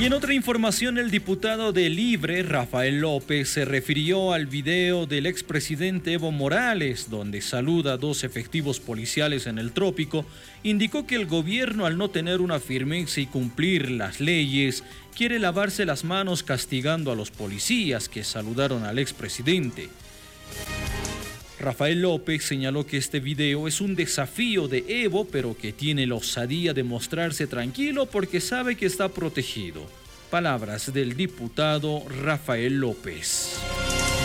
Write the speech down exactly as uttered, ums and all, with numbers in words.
Y en otra información, el diputado de Libre, Rafael López, se refirió al video del expresidente Evo Morales, donde saluda a dos efectivos policiales en el trópico. Indicó que el gobierno, al no tener una firmeza y cumplir las leyes, quiere lavarse las manos castigando a los policías que saludaron al expresidente. Rafael López señaló que este video es un desafío de Evo, pero que tiene la osadía de mostrarse tranquilo porque sabe que está protegido. Palabras del diputado Rafael López.